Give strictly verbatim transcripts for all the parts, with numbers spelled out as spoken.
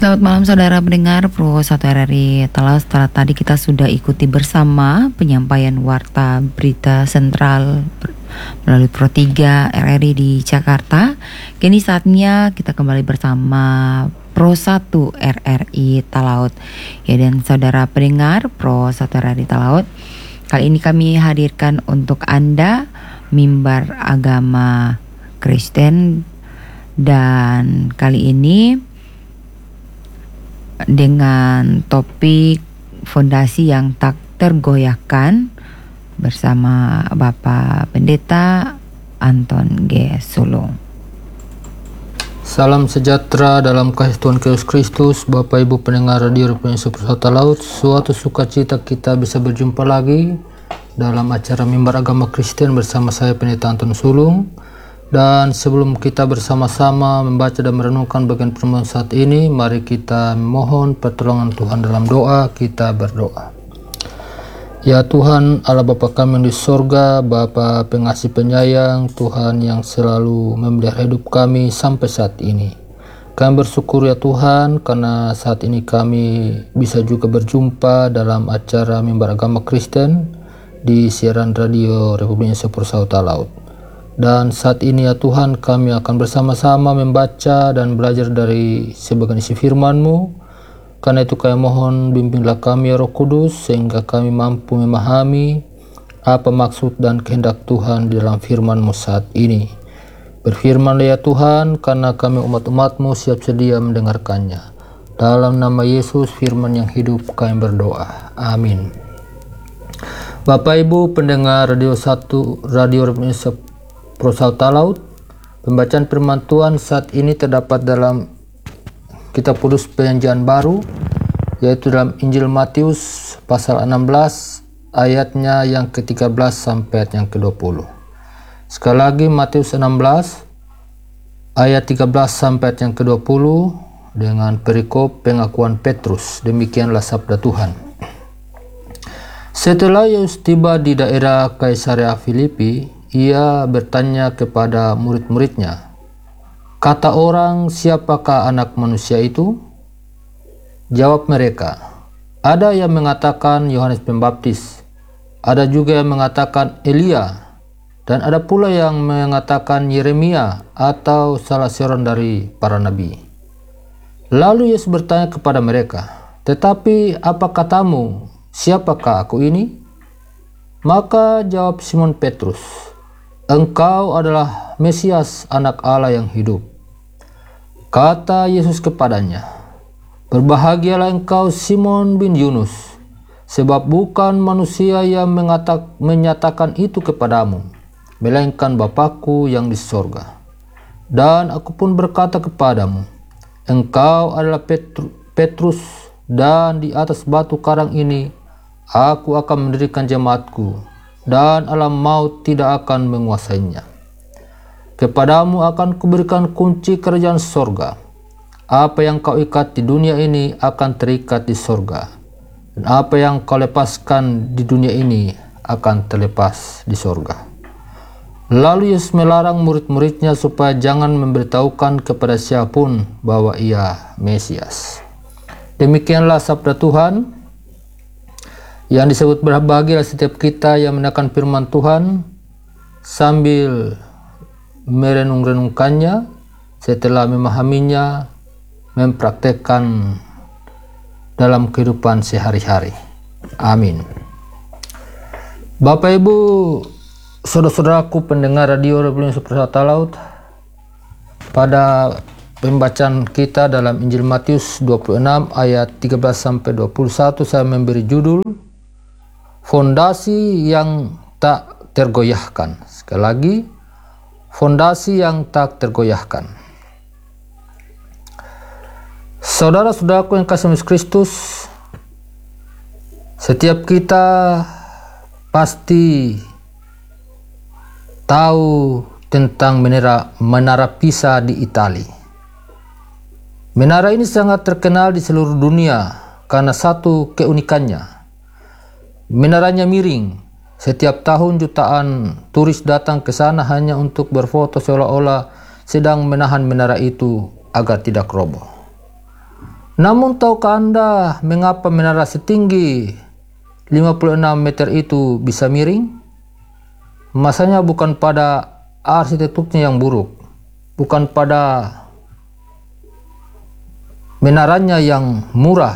Selamat malam saudara pendengar Pro satu R R I Telah setelah tadi kita sudah ikuti bersama penyampaian warta berita sentral melalui Pro tiga R R I di Jakarta. Kini saatnya kita kembali bersama Pro satu R R I Talaut. Ya, dan saudara pendengar Pro satu R R I Talaut, kali ini kami hadirkan untuk Anda mimbar agama Kristen, dan kali ini dengan topik fondasi yang tak tergoyahkan bersama Bapak Pendeta Anton G. Sulung. Salam sejahtera dalam kasih Tuhan Yesus Kristus. Bapak Ibu pendengar radio Revolusi Persaudaraan Laut, suatu sukacita kita bisa berjumpa lagi dalam acara mimbar agama Kristen bersama saya Pendeta Anton Sulung. Dan sebelum kita bersama-sama membaca dan merenungkan bagian firman saat ini, mari kita memohon pertolongan Tuhan dalam doa. Kita berdoa. Ya Tuhan, Allah Bapa kami yang di sorga, Bapa pengasih penyayang, Tuhan yang selalu memelihara hidup kami sampai saat ini. Kami bersyukur ya Tuhan, karena saat ini kami bisa juga berjumpa dalam acara mimbar agama Kristen di siaran radio Republik Indonesia Persaudaraan Laut. Dan saat ini ya Tuhan, kami akan bersama-sama membaca dan belajar dari sebagian isi firman-Mu. Karena itu kami mohon bimbinglah kami ya Roh Kudus, sehingga kami mampu memahami apa maksud dan kehendak Tuhan di dalam firman-Mu saat ini. Berfirmanlah ya Tuhan, karena kami umat-umat-Mu siap sedia mendengarkannya. Dalam nama Yesus firman yang hidup kami berdoa. Amin. Bapak Ibu pendengar radio satu Radio Republik Indonesia Persaudaraan Laut, pembacaan firman Tuhan saat ini terdapat dalam Kitab Kudus Perjanjian Baru, yaitu dalam Injil Matius pasal enam belas ayatnya yang ke tiga belas sampai ayat yang ke dua puluh. Sekali lagi Matius enam belas ayat tiga belas sampai ayat yang ke dua puluh dengan perikop pengakuan Petrus. Demikianlah sabda Tuhan. Setelah Yesus tiba di daerah Kaisarea Filipi, ia bertanya kepada murid-muridnya, "Kata orang, siapakah anak manusia itu?" Jawab mereka, "Ada yang mengatakan Yohanes Pembaptis, ada juga yang mengatakan Elia, dan ada pula yang mengatakan Yeremia atau salah seorang dari para nabi." Lalu Yesus bertanya kepada mereka, "Tetapi apa katamu, siapakah aku ini?" Maka jawab Simon Petrus, "Engkau adalah Mesias, anak Allah yang hidup." Kata Yesus kepadanya, "Berbahagialah engkau Simon bin Yunus, sebab bukan manusia yang mengatak, menyatakan itu kepadamu, melainkan Bapakku yang di sorga. Dan aku pun berkata kepadamu, engkau adalah Petru, Petrus, dan di atas batu karang ini aku akan mendirikan jemaatku, dan alam maut tidak akan menguasainya. Kepadamu akan kuberikan kunci kerajaan sorga. Apa yang kau ikat di dunia ini akan terikat di sorga, dan apa yang kau lepaskan di dunia ini akan terlepas di sorga." Lalu Yesus melarang murid-muridnya supaya jangan memberitahukan kepada siapapun bahwa ia Mesias. Demikianlah sabda Tuhan. Yang disebut berbahagialah setiap kita yang mendengarkan firman Tuhan sambil merenung-renungkannya, setelah memahaminya, mempraktekkan dalam kehidupan sehari-hari. Amin. Bapak Ibu, saudara-saudaraku pendengar radio Republik Indonesia Persaudaraan Laut, pada pembacaan kita dalam Injil Matius dua puluh enam ayat tiga belas sampai dua puluh satu, saya memberi judul Fondasi yang tak tergoyahkan. Sekali lagi, fondasi yang tak tergoyahkan. Saudara-saudaraku yang kasih Yesus Kristus, setiap kita pasti tahu tentang menara, menara Pisa di Italia. Menara ini sangat terkenal di seluruh dunia karena satu keunikannya. Menaranya miring. Setiap tahun jutaan turis datang ke sana hanya untuk berfoto seolah-olah sedang menahan menara itu agar tidak roboh. Namun tahukah Anda mengapa menara setinggi lima puluh enam meter itu bisa miring? Masanya bukan pada arsitekturnya yang buruk, bukan pada menaranya yang murah,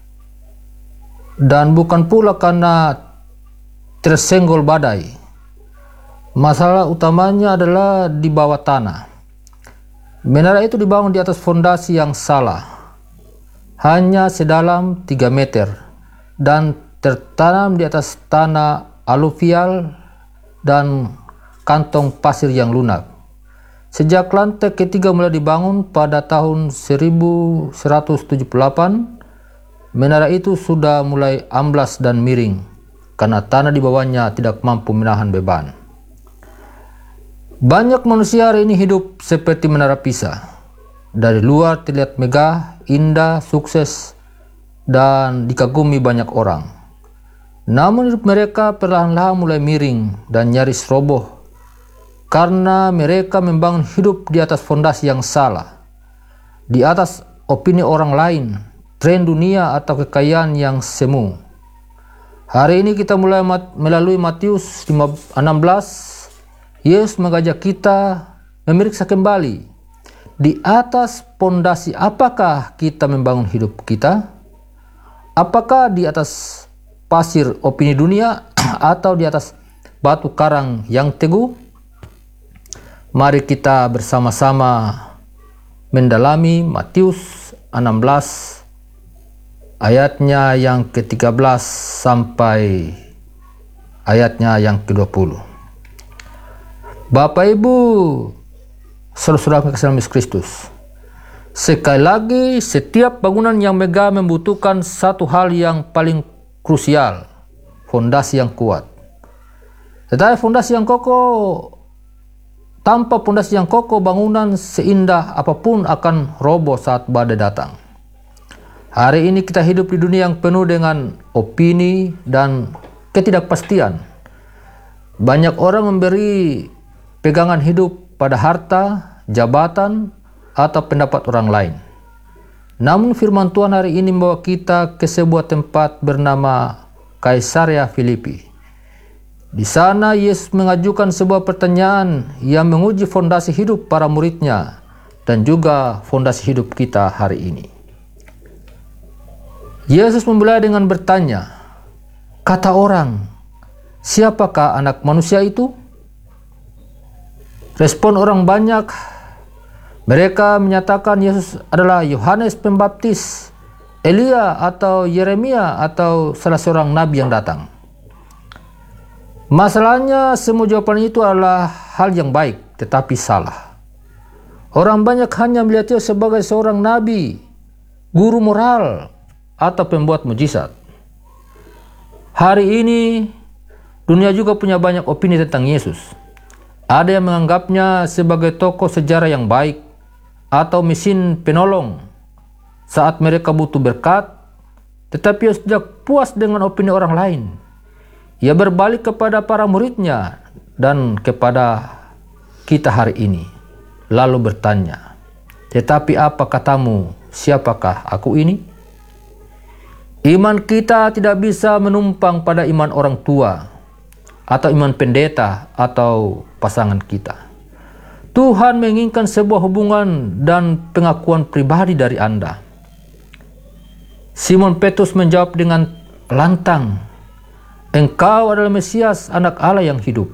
dan bukan pula karena tersenggol badai. Masalah utamanya adalah di bawah tanah. Menara itu dibangun di atas fondasi yang salah, hanya sedalam tiga meter dan tertanam di atas tanah aluvial dan kantong pasir yang lunak. Sejak lantai ketiga mulai dibangun pada tahun seribu seratus tujuh puluh delapan, menara itu sudah mulai amblas dan miring karena tanah di bawahnya tidak mampu menahan beban. Banyak manusia hari ini hidup seperti menara Pisa. Dari luar terlihat megah, indah, sukses, dan dikagumi banyak orang. Namun hidup mereka perlahan-lahan mulai miring dan nyaris roboh karena mereka membangun hidup di atas fondasi yang salah, di atas opini orang lain, tren dunia atau kekayaan yang semu. Hari ini kita mulai mat, melalui Matius enam belas, Yesus mengajak kita memeriksa kembali di atas pondasi apakah kita membangun hidup kita? Apakah di atas pasir opini dunia atau di atas batu karang yang teguh? Mari kita bersama-sama mendalami Matius enam belas ayatnya yang ke tiga belas sampai ayatnya yang ke dua puluh. Bapak Ibu, saudara-saudara kasih Yesus Kristus, sekali lagi setiap bangunan yang megah membutuhkan satu hal yang paling krusial, fondasi yang kuat. Tetapi fondasi yang kokoh, tanpa fondasi yang kokoh, bangunan seindah apapun akan roboh saat badai datang. Hari ini kita hidup di dunia yang penuh dengan opini dan ketidakpastian. Banyak orang memberi pegangan hidup pada harta, jabatan, atau pendapat orang lain. Namun firman Tuhan hari ini membawa kita ke sebuah tempat bernama Kaisarea Filipi. Di sana Yesus mengajukan sebuah pertanyaan yang menguji fondasi hidup para muridnya dan juga fondasi hidup kita hari ini. Yesus memulai dengan bertanya, kata orang, siapakah anak manusia itu? Respon orang banyak, mereka menyatakan Yesus adalah Yohanes Pembaptis, Elia atau Yeremia atau salah seorang nabi yang datang. Masalahnya semua jawaban itu adalah hal yang baik tetapi salah. Orang banyak hanya melihat Yesus sebagai seorang nabi, guru moral, atau pembuat mujizat. Hari ini dunia juga punya banyak opini tentang Yesus. Ada yang menganggapnya sebagai tokoh sejarah yang baik atau mesin penolong saat mereka butuh berkat, tetapi Yesus tidak puas dengan opini orang lain. Ia berbalik kepada para muridnya dan kepada kita hari ini, lalu bertanya, tetapi apa katamu, siapakah aku ini? Iman kita tidak bisa menumpang pada iman orang tua atau iman pendeta atau pasangan kita. Tuhan menginginkan sebuah hubungan dan pengakuan pribadi dari Anda. Simon Petrus menjawab dengan lantang, engkau adalah Mesias, anak Allah yang hidup.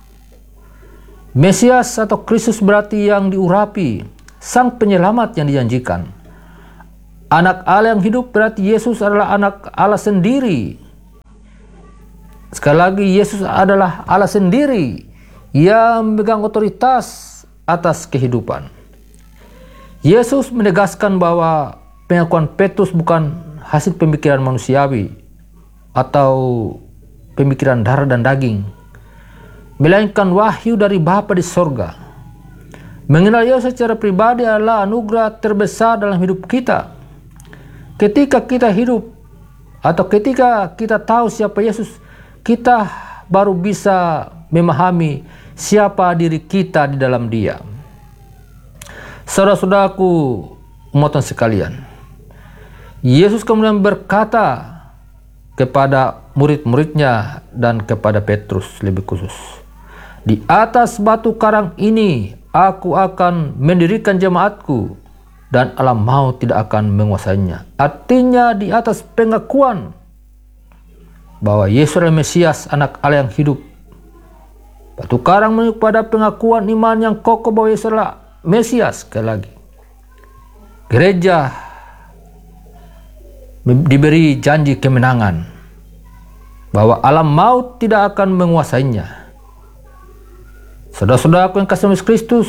Mesias atau Kristus berarti yang diurapi, sang penyelamat yang dijanjikan. Anak Allah yang hidup berarti Yesus adalah anak Allah sendiri. Sekali lagi, Yesus adalah Allah sendiri yang memegang otoritas atas kehidupan. Yesus menegaskan bahwa pengakuan Petrus bukan hasil pemikiran manusiawi atau pemikiran darah dan daging, melainkan wahyu dari Bapa di sorga. Mengenal Yesus secara pribadi adalah anugerah terbesar dalam hidup kita. Ketika kita hidup atau ketika kita tahu siapa Yesus, kita baru bisa memahami siapa diri kita di dalam Dia. Saudara-saudaraku, umat sekalian, Yesus kemudian berkata kepada murid-muridnya dan kepada Petrus lebih khusus, "Di atas batu karang ini aku akan mendirikan jemaatku, dan alam maut tidak akan menguasainya." Artinya di atas pengakuan bahwa Yesus adalah Mesias, anak Allah yang hidup. Batu karang menunjuk pada pengakuan iman yang kokoh bahwa Yesus adalah Mesias. Sekali lagi, gereja diberi janji kemenangan, bahwa alam maut tidak akan menguasainya. Saudara-saudaraku yang kasih Yesus Kristus,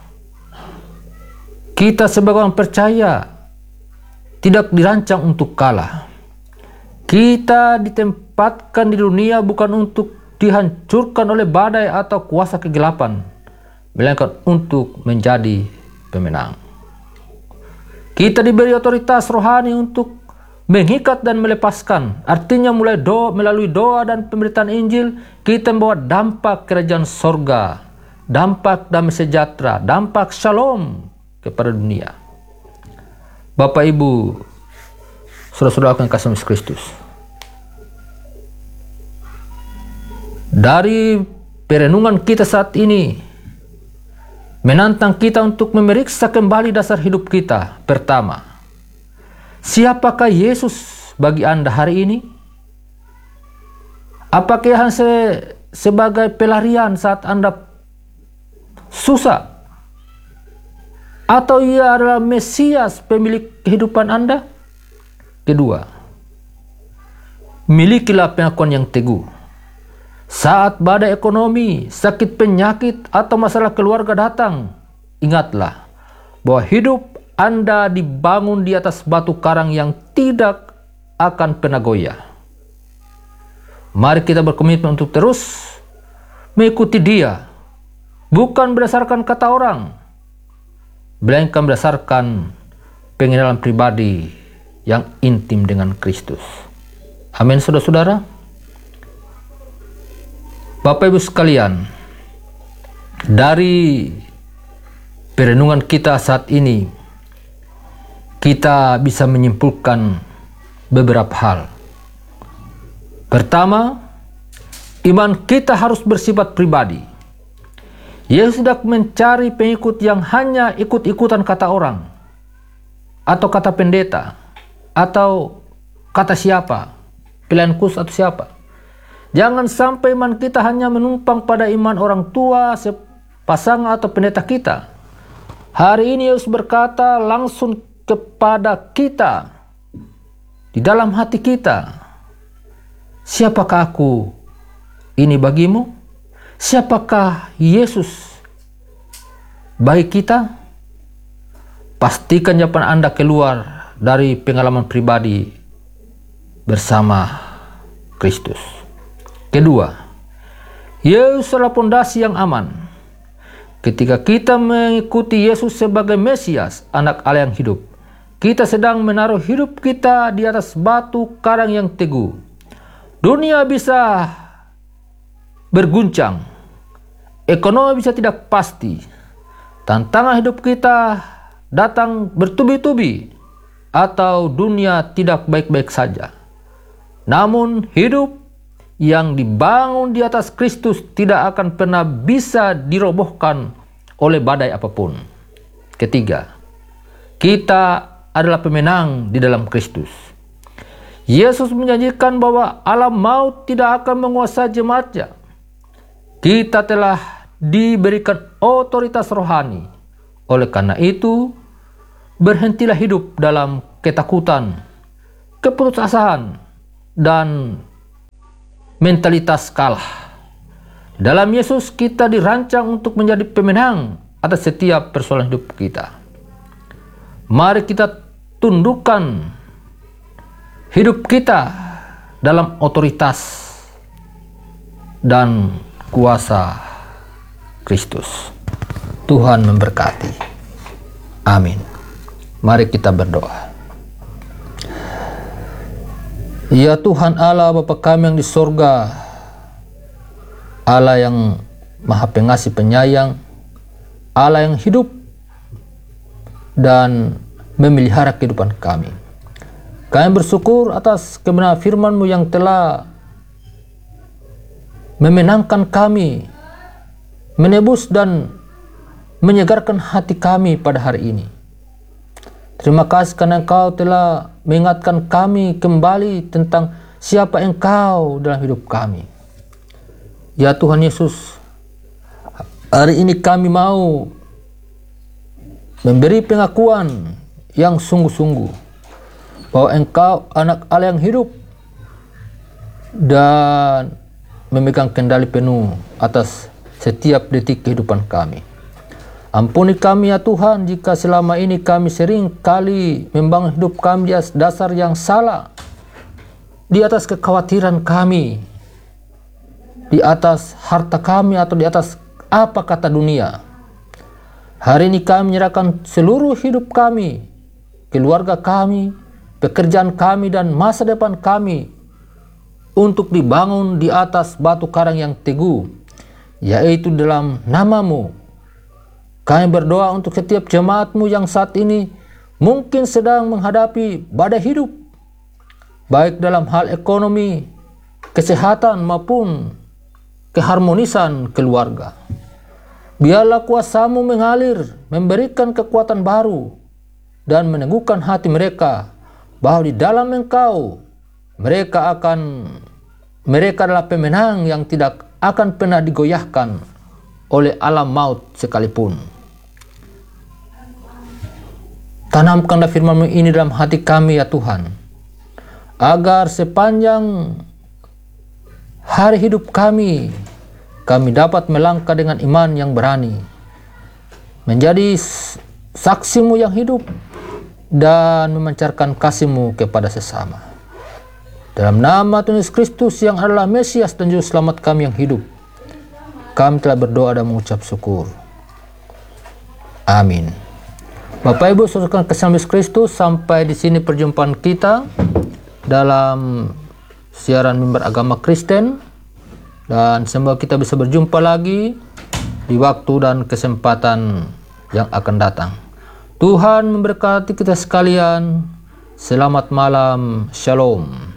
kita sebagai orang percaya tidak dirancang untuk kalah. Kita ditempatkan di dunia bukan untuk dihancurkan oleh badai atau kuasa kegelapan, melainkan untuk menjadi pemenang. Kita diberi otoritas rohani untuk mengikat dan melepaskan. Artinya mulai doa, melalui doa dan pemberitaan Injil, kita membawa dampak kerajaan sorga, dampak damai sejahtera, dampak shalom kepada dunia. Bapak Ibu, saudara-saudara yang kasih Yesus Kristus, dari perenungan kita saat ini menantang kita untuk memeriksa kembali dasar hidup kita. Pertama, siapakah Yesus bagi Anda hari ini? Apakah hanya se- sebagai pelarian saat Anda susah? Atau Ia adalah Mesias, pemilik kehidupan Anda? Kedua, milikilah pengakuan yang teguh. Saat badai ekonomi, sakit penyakit, atau masalah keluarga datang, ingatlah bahwa hidup Anda dibangun di atas batu karang yang tidak akan pernah goyah. Mari kita berkomitmen untuk terus mengikuti Dia, bukan berdasarkan kata orang, melainkan berdasarkan pengenalan pribadi yang intim dengan Kristus. Amin, saudara-saudara. Bapak Ibu sekalian, dari perenungan kita saat ini, kita bisa menyimpulkan beberapa hal. Pertama, iman kita harus bersifat pribadi. Yesus tidak mencari pengikut yang hanya ikut-ikutan kata orang, atau kata pendeta, atau kata siapa, pilihan khusus atau siapa. Jangan sampai iman kita hanya menumpang pada iman orang tua, pasangan atau pendeta kita. Hari ini Yesus berkata langsung kepada kita, di dalam hati kita, siapakah aku ini bagimu? Siapakah Yesus bagi kita? Pastikan jawaban Anda keluar dari pengalaman pribadi bersama Kristus. Kedua, Yesus adalah pondasi yang aman. Ketika kita mengikuti Yesus sebagai Mesias, anak Allah yang hidup, kita sedang menaruh hidup kita di atas batu karang yang teguh. Dunia bisa berguncang, ekonomi bisa tidak pasti, tantangan hidup kita datang bertubi-tubi, atau dunia tidak baik-baik saja. Namun hidup yang dibangun di atas Kristus tidak akan pernah bisa dirobohkan oleh badai apapun. Ketiga, kita adalah pemenang di dalam Kristus. Yesus menjanjikan bahwa alam maut tidak akan menguasai jemaatnya. Kita telah diberikan otoritas rohani. Oleh karena itu, berhentilah hidup dalam ketakutan, keputusasaan, dan mentalitas kalah. Dalam Yesus kita dirancang untuk menjadi pemenang atas setiap persoalan hidup kita. Mari kita tundukkan hidup kita dalam otoritas dan kuasa Kristus. Tuhan memberkati. Amin. Mari kita berdoa. Ya Tuhan Allah, Bapa kami yang di sorga, Allah yang Maha Pengasih Penyayang, Allah yang hidup dan memelihara kehidupan kami. Kami bersyukur atas kebenaran firman-Mu yang telah memenangkan kami, menebus dan menyegarkan hati kami pada hari ini. Terima kasih karena Engkau telah mengingatkan kami kembali tentang siapa Engkau dalam hidup kami. Ya Tuhan Yesus, hari ini kami mau memberi pengakuan yang sungguh-sungguh bahwa Engkau anak Allah yang hidup dan memegang kendali penuh atas setiap detik kehidupan kami. Ampuni kami ya Tuhan jika selama ini kami sering kali membangun hidup kami di atas dasar yang salah, di atas kekhawatiran kami, di atas harta kami atau di atas apa kata dunia. Hari ini kami menyerahkan seluruh hidup kami, keluarga kami, pekerjaan kami dan masa depan kami untuk dibangun di atas batu karang yang teguh, yaitu dalam nama-Mu. Kami berdoa untuk setiap jemaat-Mu yang saat ini mungkin sedang menghadapi badai hidup, baik dalam hal ekonomi, kesehatan maupun keharmonisan keluarga. Biarlah kuasa-Mu mengalir, memberikan kekuatan baru dan meneguhkan hati mereka bahwa di dalam Engkau mereka akan mereka adalah pemenang yang tidak akan pernah digoyahkan oleh alam maut sekalipun. Tanamkanlah firman-Mu ini dalam hati kami ya Tuhan, agar sepanjang hari hidup kami kami dapat melangkah dengan iman yang berani, menjadi saksi-Mu yang hidup dan memancarkan kasih-Mu kepada sesama. Dalam nama Tuhan Yesus Kristus yang adalah Mesias dan Juru Selamat kami yang hidup, kami telah berdoa dan mengucap syukur. Amin. Bapak Ibu saudara kasih Yesus Kristus, sampai di sini perjumpaan kita dalam siaran Mimbar Agama Kristen, dan semoga kita bisa berjumpa lagi di waktu dan kesempatan yang akan datang. Tuhan memberkati kita sekalian. Selamat malam. Shalom.